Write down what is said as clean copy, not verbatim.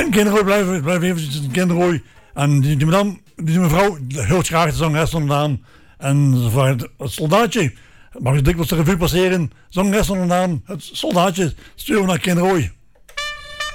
En Kinderooi blijf eventjes in Kinderooi. En die mevrouw hoort graag de zangeres van de naam. En ze vraagt het soldaatje. Mag je dikwijls de revue passeren? Zangeres van de naam, het soldaatje, sturen we naar Kinderooi.